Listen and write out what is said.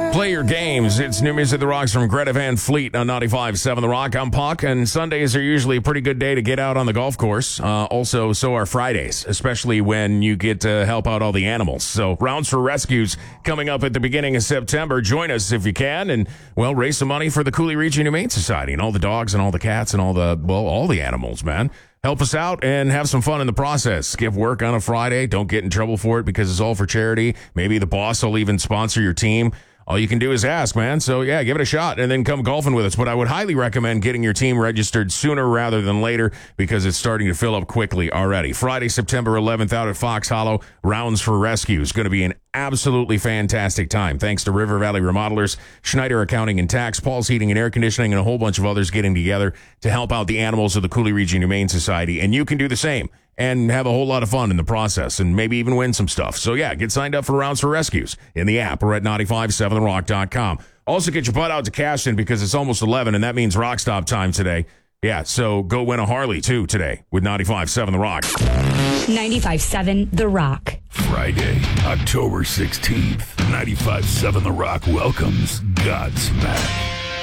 Play your games. It's new music that rocks from Greta Van Fleet on 95.7 The Rock. I'm Puck, and Sundays are usually a pretty good day to get out on the golf course. Also, so are Fridays, especially when you get to help out all the animals. So, Rounds for Rescues coming up at the beginning of September. Join us if you can, and, well, raise some money for the Cooley Region Humane Society and all the dogs and all the cats and all the animals, man. Help us out and have some fun in the process. Skip work on a Friday. Don't get in trouble for it because it's all for charity. Maybe the boss will even sponsor your team. All you can do is ask, man. So, yeah, give it a shot and then come golfing with us. But I would highly recommend getting your team registered sooner rather than later because it's starting to fill up quickly already. Friday, September 11th out at Fox Hollow, Rounds for Rescues. Going to be an absolutely fantastic time. Thanks to River Valley Remodelers, Schneider Accounting and Tax, Paul's Heating and Air Conditioning, and a whole bunch of others getting together to help out the animals of the Cooley Region Humane Society. And you can do the same and have a whole lot of fun in the process and maybe even win some stuff. So, yeah, get signed up for Rounds for Rescues in the app or at 957therock.com. Also, get your butt out to Cashton because it's almost 11, and that means rock stop time today. Yeah, so go win a Harley, too, today with 95.7 The Rock. 95.7 The Rock. Friday, October 16th, 95.7 The Rock welcomes Godsmack.